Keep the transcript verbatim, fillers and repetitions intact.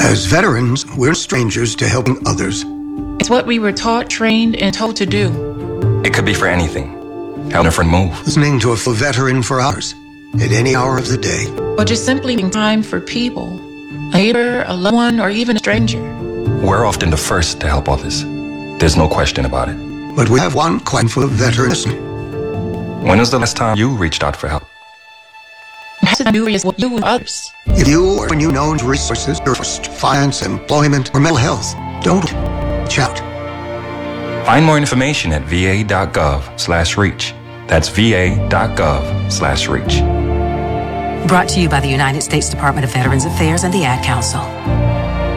As veterans, we're strangers to helping others. It's what we were taught, trained, and told to do. It could be for anything. Helping a friend move. Listening to a full veteran for hours, at any hour of the day. Or just simply being time for people. A neighbor, a loved one, or even a stranger. We're often the first to help others. There's no question about it. But we have one question for veterans. When was the last time you reached out for help? Perhaps it's new is what you and others. If you or you know resources for finance, employment, or mental health, don't reach out. Find more information at va.gov slash reach. That's va.gov slash reach. Brought to you by the United States Department of Veterans Affairs and the Ad Council.